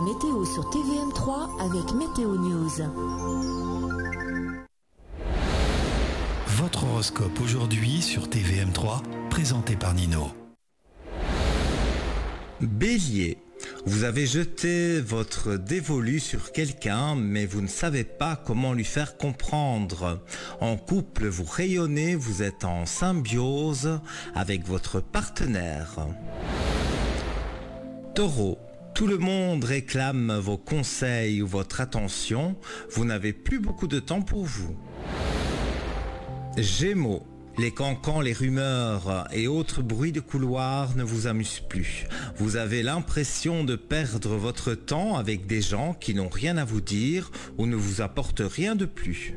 météo sur TVM3 avec Météo News. Votre horoscope aujourd'hui sur TVM3, présenté par Nino. Bélier, vous avez jeté votre dévolu sur quelqu'un, mais vous ne savez pas comment lui faire comprendre. En couple, vous rayonnez, vous êtes en symbiose avec votre partenaire. Taureau, tout le monde réclame vos conseils ou votre attention, vous n'avez plus beaucoup de temps pour vous. Gémeaux, les cancans, les rumeurs et autres bruits de couloir ne vous amusent plus. Vous avez l'impression de perdre votre temps avec des gens qui n'ont rien à vous dire ou ne vous apportent rien de plus.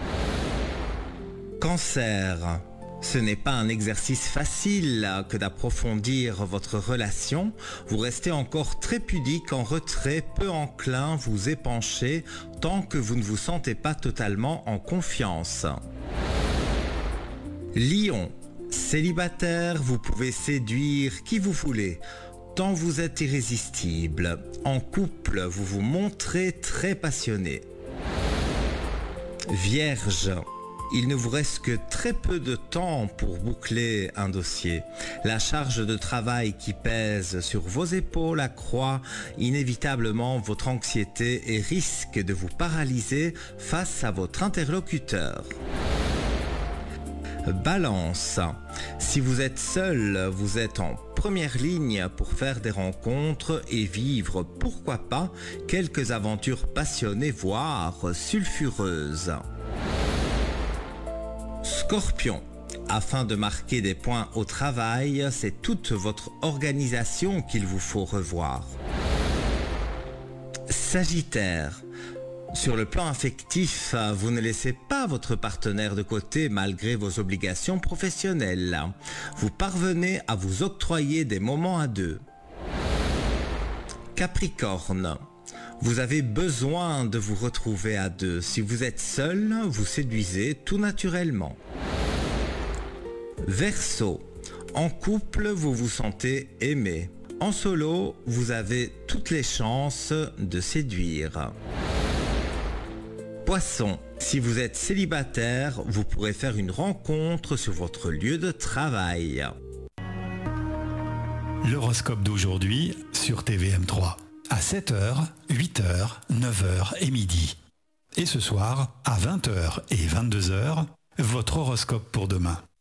Cancer, ce n'est pas un exercice facile que d'approfondir votre relation. Vous restez encore très pudique, en retrait, peu enclin, vous épanchez tant que vous ne vous sentez pas totalement en confiance. Lion, célibataire, vous pouvez séduire qui vous voulez, tant vous êtes irrésistible. En couple, vous vous montrez très passionné. Vierge, il ne vous reste que très peu de temps pour boucler un dossier. La charge de travail qui pèse sur vos épaules accroît inévitablement votre anxiété et risque de vous paralyser face à votre interlocuteur. Balance, si vous êtes seul, vous êtes en première ligne pour faire des rencontres et vivre, pourquoi pas, quelques aventures passionnées, voire sulfureuses. Scorpion, afin de marquer des points au travail, c'est toute votre organisation qu'il vous faut revoir. Sagittaire, sur le plan affectif, vous ne laissez pas votre partenaire de côté malgré vos obligations professionnelles. Vous parvenez à vous octroyer des moments à deux. Capricorne, vous avez besoin de vous retrouver à deux. Si vous êtes seul, vous séduisez tout naturellement. Verseau, en couple, vous vous sentez aimé. En solo, vous avez toutes les chances de séduire. Poisson, si vous êtes célibataire, vous pourrez faire une rencontre sur votre lieu de travail. L'horoscope d'aujourd'hui sur TVM3, à 7h, 8h, 9h et midi. Et ce soir, à 20h et 22h, votre horoscope pour demain.